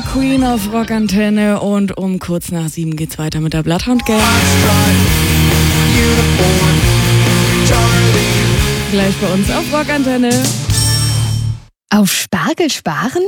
Eva Queen auf Rockantenne und um kurz nach 7 geht's weiter mit der Bloodhound Gang. Gleich bei uns auf Rockantenne. Auf Spargel sparen?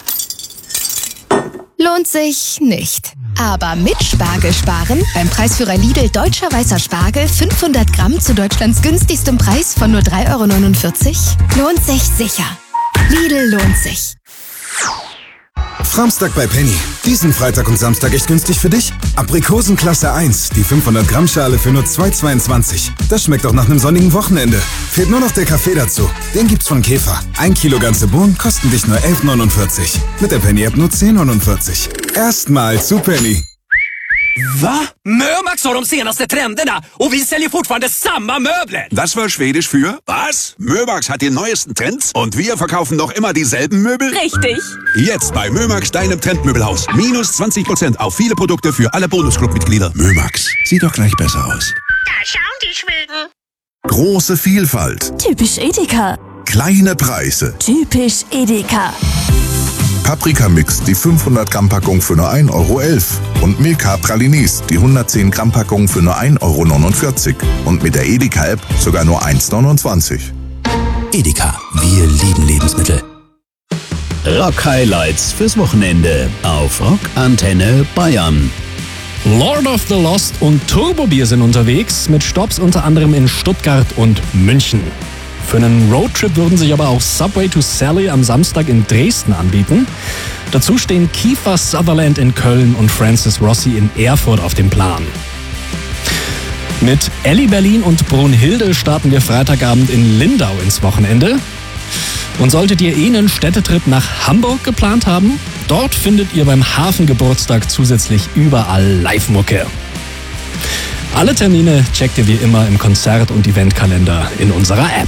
Lohnt sich nicht. Aber mit Spargel sparen, beim Preisführer Lidl Deutscher Weißer Spargel 500 Gramm zu Deutschlands günstigstem Preis von nur 3,49 €, lohnt sich sicher. Lidl lohnt sich. Framstag bei Penny. Diesen Freitag und Samstag echt günstig für dich? Aprikosen Klasse 1, die 500 Gramm Schale für nur 2,22 €. Das schmeckt auch nach einem sonnigen Wochenende. Fehlt nur noch der Kaffee dazu. Den gibt's von Käfer. 1 Kilo ganze Bohnen kosten dich nur 11,49 €. Mit der Penny-App nur 10,49 €. Erstmal zu Penny. Va? Mömax har de senaste trenderna och vi säljer fortfarande samma möbler. Das war Schwedisch für was? Mömax hat die neuesten Trends und wir verkaufen noch immer dieselben Möbel? Richtig. Jetzt bei Mömax, deinem Trendmöbelhaus. Minus 20% auf viele Produkte für alle Bonusclub-Mitglieder. Mömax, sieht doch gleich besser aus. Da schauen die Schweden. Große Vielfalt, Typisch Edeka. kleine Preise. Typisch Edeka. Paprika-Mix, die 500 Gramm Packung für nur 1,11 € und Milka Pralines, die 110 Gramm Packung für nur 1,49 € und mit der Edeka-App sogar nur 1,29 €. Edeka, wir lieben Lebensmittel. Rock-Highlights fürs Wochenende auf Rockantenne Bayern. Lord of the Lost und Turbo Bier sind unterwegs, mit Stopps unter anderem in Stuttgart und München. Für einen Roadtrip würden sich aber auch Subway to Sally am Samstag in Dresden anbieten. Dazu stehen Kiefer Sutherland in Köln und Francis Rossi in Erfurt auf dem Plan. Mit Elli Berlin und Brunhilde starten wir Freitagabend in Lindau ins Wochenende. Und solltet ihr einen Städtetrip nach Hamburg geplant haben, dort findet ihr beim Hafengeburtstag zusätzlich überall Live-Mucke. Alle Termine checkt ihr wie immer im Konzert- und Eventkalender in unserer App.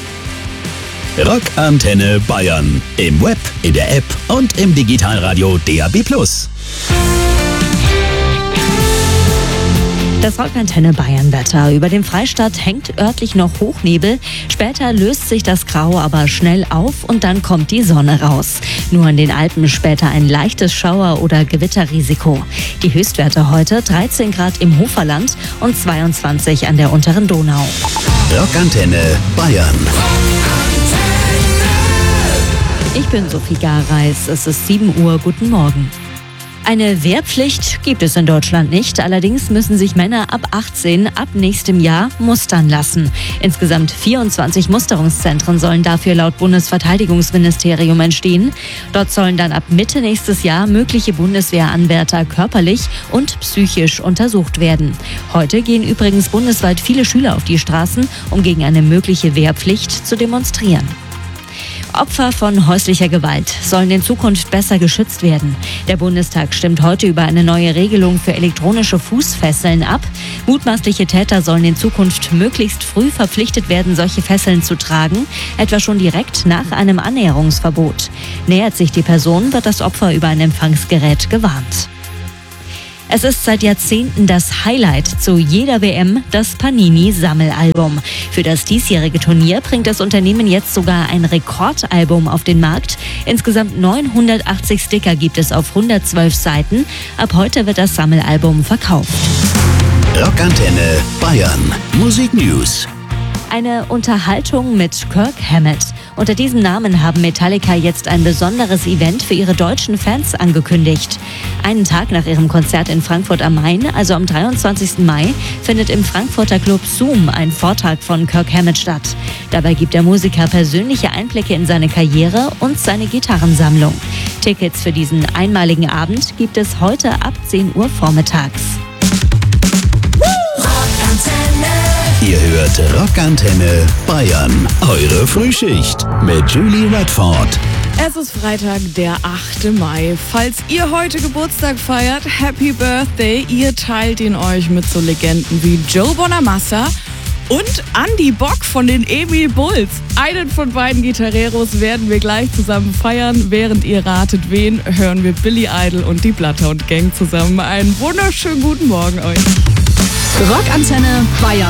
Rockantenne Bayern. Im Web, in der App und im Digitalradio DAB+. Das Rockantenne Bayern-Wetter. Über dem Freistaat hängt örtlich noch Hochnebel. Später löst sich das Grau aber schnell auf und dann kommt die Sonne raus. Nur an den Alpen später ein leichtes Schauer- oder Gewitterrisiko. Die Höchstwerte heute 13 Grad im Hoferland und 22 an der unteren Donau. Rockantenne Bayern. Ich bin Sophie Gareis. Es ist 7 Uhr. Guten Morgen. Eine Wehrpflicht gibt es in Deutschland nicht. Allerdings müssen sich Männer ab 18 ab nächstem Jahr mustern lassen. Insgesamt 24 Musterungszentren sollen dafür laut Bundesverteidigungsministerium entstehen. Dort sollen dann ab Mitte nächstes Jahr mögliche Bundeswehranwärter körperlich und psychisch untersucht werden. Heute gehen übrigens bundesweit viele Schüler auf die Straßen, um gegen eine mögliche Wehrpflicht zu demonstrieren. Opfer von häuslicher Gewalt sollen in Zukunft besser geschützt werden. Der Bundestag stimmt heute über eine neue Regelung für elektronische Fußfesseln ab. Mutmaßliche Täter sollen in Zukunft möglichst früh verpflichtet werden, solche Fesseln zu tragen, etwa schon direkt nach einem Annäherungsverbot. Nähert sich die Person, wird das Opfer über ein Empfangsgerät gewarnt. Es ist seit Jahrzehnten das Highlight zu jeder WM, das Panini-Sammelalbum. Für das diesjährige Turnier bringt das Unternehmen jetzt sogar ein Rekordalbum auf den Markt. Insgesamt 980 Sticker gibt es auf 112 Seiten. Ab heute wird das Sammelalbum verkauft. Rockantenne Bayern. Musik News. Eine Unterhaltung mit Kirk Hammett. Unter diesem Namen haben Metallica jetzt ein besonderes Event für ihre deutschen Fans angekündigt. Einen Tag nach ihrem Konzert in Frankfurt am Main, also am 23. Mai, findet im Frankfurter Club Zoom ein Vortrag von Kirk Hammett statt. Dabei gibt der Musiker persönliche Einblicke in seine Karriere und seine Gitarrensammlung. Tickets für diesen einmaligen Abend gibt es heute ab 10 Uhr vormittags. Ihr hört Rockantenne Bayern. Eure Frühschicht mit Julie Redford. Es ist Freitag, der 8. Mai. Falls ihr heute Geburtstag feiert, Happy Birthday. Ihr teilt ihn euch mit so Legenden wie Joe Bonamassa und Andy Bock von den Emil Bulls. Einen von beiden Gitarreros werden wir gleich zusammen feiern. Während ihr ratet, wen, hören wir Billy Idol und die Bloodhound Gang zusammen. Einen wunderschönen guten Morgen euch. Rockantenne Bayern.